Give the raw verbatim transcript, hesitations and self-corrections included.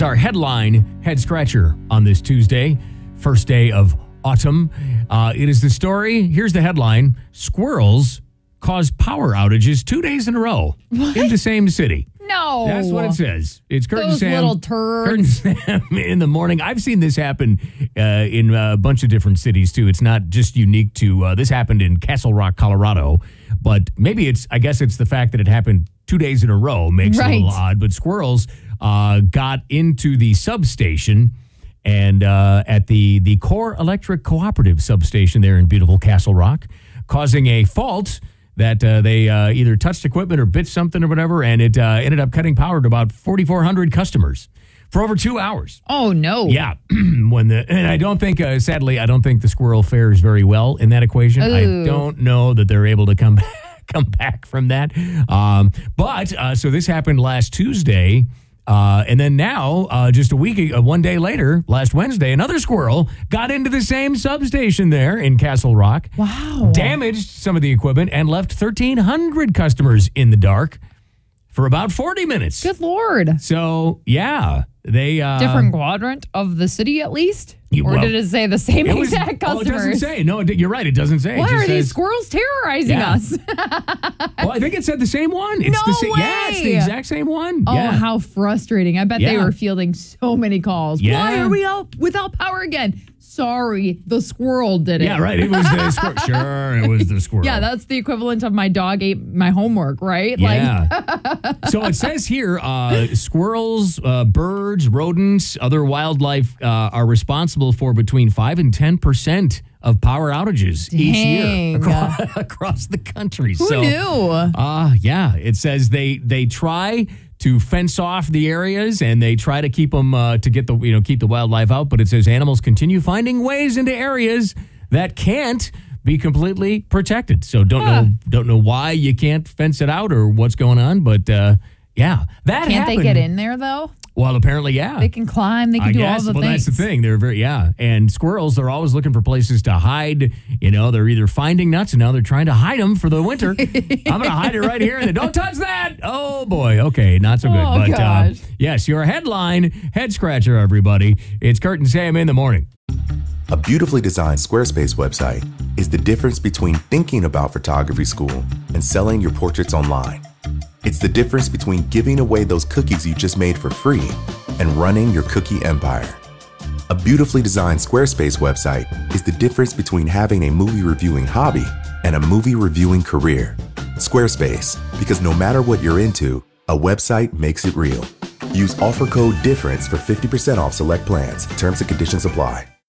is our headline head scratcher on this Tuesday, first day of autumn. Uh, it is the story. Here's the headline. Squirrels cause power outages two days in a row What? in the same city. No. That's what it says. It's Kurt and Those Sam. little turds. Kurt and Sam in the morning. I've seen this happen uh, in a bunch of different cities, too. It's not just unique to, uh, this happened in Castle Rock, Colorado. But maybe it's, I guess it's the fact that it happened two days in a row makes Right. it a little odd. But squirrels uh, got into the substation and uh, at the, the Core Electric Cooperative substation there in beautiful Castle Rock, causing a fault that uh, they uh, either touched equipment or bit something or whatever, and it uh, ended up cutting power to about forty-four hundred customers for over two hours. Oh, no. Yeah. when the And I don't think, uh, sadly, I don't think the squirrel fares very well in that equation. Ooh. I don't know that they're able to come back, come back from that. Um, but, uh, so this happened last Tuesday. Uh, and then now, uh, just a week, uh, one day later, last Wednesday, another squirrel got into the same substation there in Castle Rock. Wow. Damaged some of the equipment and left thirteen hundred customers in the dark for about forty minutes. Good Lord. So, yeah, they... Uh, Different quadrant of the city, at least? You- or well, did it say the same it was- exact Oh, customers? it doesn't say. No, it, you're right. It doesn't say. Why it just are these says, squirrels terrorizing Yeah. us? Well, I think it said the same one. It's No the same. Yeah, it's the way. exact same one. Oh, yeah. how frustrating. I bet they Yeah. were fielding so many calls. Yeah. Why are we out without power again? Sorry, the squirrel did it. Yeah, right. It was the squirrel. Sure, it was the squirrel. Yeah, that's the equivalent of my dog ate my homework, right? Yeah. So it says here, uh, squirrels, uh, birds, rodents, other wildlife uh, are responsible for between five and ten percent of power outages each year Dang. across, across the country. Who so, knew? Uh, yeah, it says they they try to fence off the areas and they try to keep them uh, to get the you know keep the wildlife out. But it says animals continue finding ways into areas that can't be completely protected. So don't Huh. know don't know why you can't fence it out or what's going on. But uh, yeah, that Can't happened. they get in there, though? Well, apparently, yeah. They can climb. They can I do guess. all the well, things. that's the thing. They're very, yeah. And squirrels, they're always looking for places to hide. You know, they're either finding nuts and now they're trying to hide them for the winter. I'm going to hide it right here. And then, don't touch that. Oh, boy. Okay. Not so good. Oh, but, gosh. Uh, yes, your headline, head scratcher, everybody. It's Kurt and Sam in the morning. A beautifully designed Squarespace website is the difference between thinking about photography school and selling your portraits online. It's the difference between giving away those cookies you just made for free and running your cookie empire. A beautifully designed Squarespace website is the difference between having a movie reviewing hobby and a movie reviewing career. Squarespace, because no matter what you're into, a website makes it real. Use offer code DIFFERENCE for fifty percent off select plans. Terms and conditions apply.